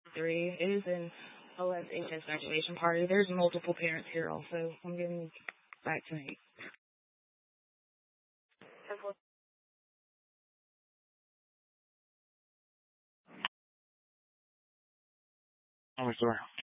3. It is an OSHS graduation party. There's multiple parents here also. I'm getting back to me. I'm sorry.